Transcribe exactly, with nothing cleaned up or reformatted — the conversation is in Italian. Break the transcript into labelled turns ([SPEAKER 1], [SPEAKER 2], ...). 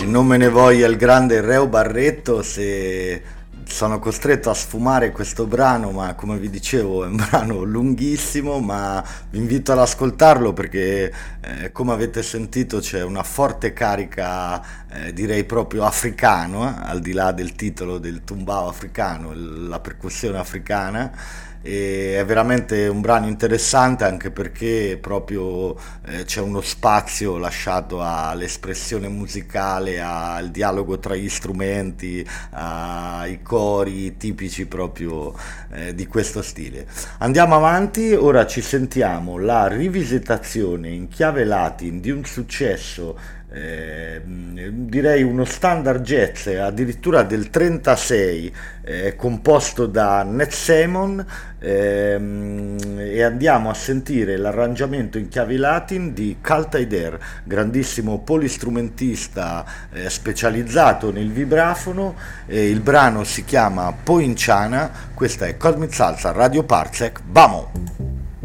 [SPEAKER 1] Non me ne voglia il grande Reo Barretto se sono costretto a sfumare questo brano, ma come vi dicevo è un brano lunghissimo, ma vi invito ad ascoltarlo perché eh, come avete sentito c'è una forte carica, eh, direi proprio africano, eh, al di là del titolo del tumbao africano, la percussione africana. E è veramente un brano interessante anche perché proprio eh, c'è uno spazio lasciato all'espressione musicale, al dialogo tra gli strumenti, ai cori tipici proprio eh, di questo stile. Andiamo avanti, ora ci sentiamo la rivisitazione in chiave latin di un successo, eh, direi uno standard jazz addirittura del trentasei, eh, composto da Nat Simon, ehm, e andiamo a sentire l'arrangiamento in chiave latin di Cal Taider, grandissimo polistrumentista eh, specializzato nel vibrafono. Eh, il brano si chiama Poinciana, questa è Cosmic Salsa Radio Parsec, vamo!